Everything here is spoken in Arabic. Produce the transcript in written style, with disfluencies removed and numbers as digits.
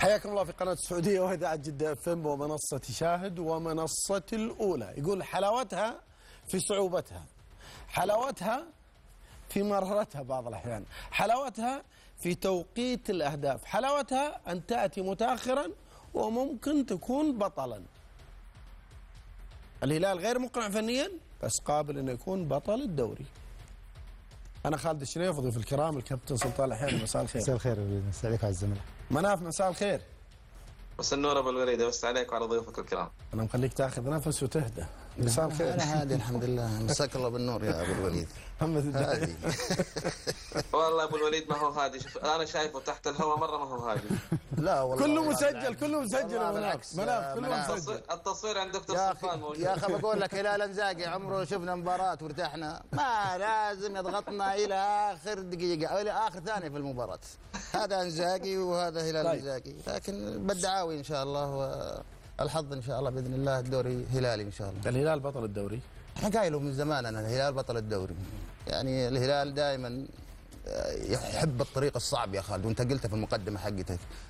حياكم الله في قناة السعودية وإذاعة جدة FM ومنصة شاهد ومنصة الأولى. يقول حلاوتها في صعوبتها، حلاوتها في مرارتها بعض الأحيان، حلاوتها في توقيت الأهداف، حلاوتها أن تأتي متأخرا وممكن تكون بطلا. الهلال غير مقنع فنيا بس قابل أن يكون بطل الدوري. أنا خالد الشنيف وضيوف الكرام الكابتن سلطان الحين. مساء الخير. مساء الخير، مساء عليك على الزملاء. مناف مساء الخير. مساء النور ابو الوليد، بس عليك وعلى ضيوفك الكرام. انا مخليك تاخذ نفس وتهدى. مساء الخير. انا هادي الحمد لله. مساك الله بالنور يا ابو الوليد. محمد هادي. والله ابو الوليد ما هو هادي، شوف انا شايفه تحت الهواء مره ما هو هادي. لا والله كله مسجل، كله مسجل يا مناف. مناف كله مسجل. التصوير عند دكتور سلطان موجود. يا اخي بقول لك هلال انزاقي عمره شفنا مباراه وارتحنا، ما لازم يضغطنا الى اخر دقيقه او الى اخر ثانيه في المباراه. هذا انزاقي وهذا هلال انزاقي، لكن بالدعاوي ان شاء الله والحظ ان شاء الله باذن الله الدوري هلالي ان شاء الله. الهلال بطل الدوري. احنا قايله من زمان انا الهلال بطل الدوري. يعني الهلال دائما يحب الطريق الصعب يا خالد، وانت قلتها في المقدمه حقتك.